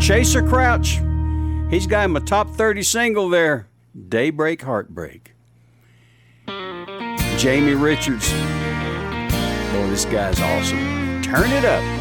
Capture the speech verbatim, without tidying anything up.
Chaser Crouch. He's got him a top thirty single there, Daybreak Heartbreak. Jamie Richards. Boy, this guy's awesome. Turn it up.